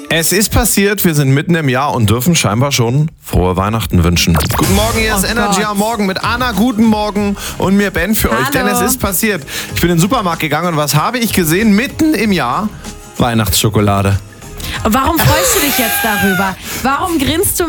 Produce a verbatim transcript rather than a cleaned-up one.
Es ist passiert, wir sind mitten im Jahr und dürfen scheinbar schon frohe Weihnachten wünschen. Guten Morgen, hier ist Oh Energy Gott. am Morgen mit Anna, guten Morgen und mir Ben für euch, denn es Hallo. ist passiert. Ich bin in den Supermarkt gegangen und was habe ich gesehen? Mitten im Jahr Weihnachtsschokolade. Warum freust du dich jetzt darüber? Warum grinst du